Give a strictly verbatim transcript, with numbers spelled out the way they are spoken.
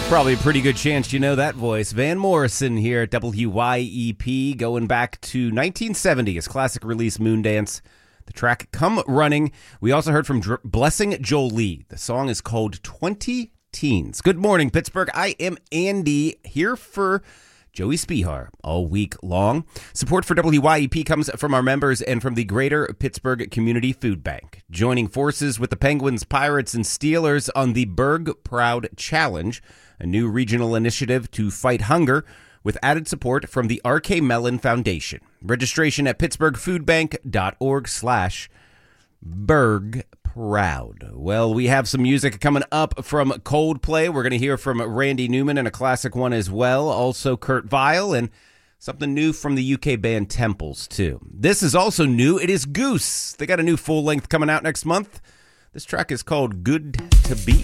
Probably a pretty good chance you know that voice. Van Morrison here at W Y E P, going back to nineteen seventy, his classic release Moondance. The track Come Running. We also heard from Dr- Blessing Jolie. The song is called twenty Teens. Good morning, Pittsburgh. I am Andy, here for Joey Spihar all week long. Support for W Y E P comes from our members and from the Greater Pittsburgh Community Food Bank. Joining forces with the Penguins, Pirates, and Steelers on the Berg Proud Challenge, a new regional initiative to fight hunger with added support from the R K Mellon Foundation. Registration at pittsburghfoodbank.org slash Berg Proud. Well, we have some music coming up from Coldplay. We're going to hear from Randy Newman and a classic one as well. Also Kurt Vile and something new from the U K band Temples, too. This is also new. It is Goose. They got a new full length coming out next month. This track is called Good to Be.